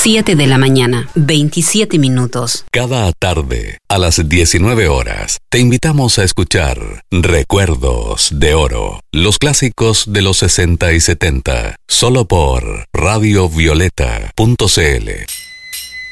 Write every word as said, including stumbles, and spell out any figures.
siete de la mañana, veintisiete minutos. Cada tarde, a las diecinueve horas, te invitamos a escuchar Recuerdos de Oro, los clásicos de los sesenta y setenta, solo por radio violeta punto c l.